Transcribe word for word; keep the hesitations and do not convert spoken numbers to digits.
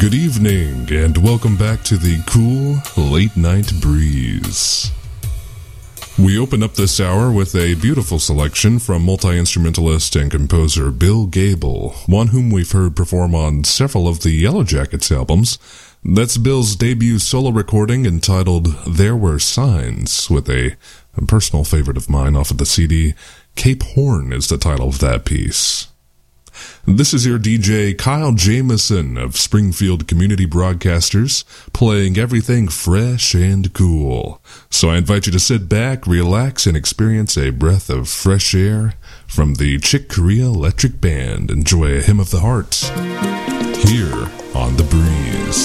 Good evening, and welcome back to the cool late night breeze. We open up this hour with a beautiful selection from multi-instrumentalist and composer Bill Gable, one whom we've heard perform on several of the Yellow Jackets albums. That's Bill's debut solo recording entitled There Were Signs, with a, a personal favorite of mine off of the C D, Cape Horn is the title of that piece. This is your D J Kyle Jameson of Springfield Community Broadcasters, playing everything fresh and cool. So I invite you to sit back, relax, and experience a breath of fresh air from the Chick Corea Electric Band. Enjoy a Hymn of the Heart here on The Breeze.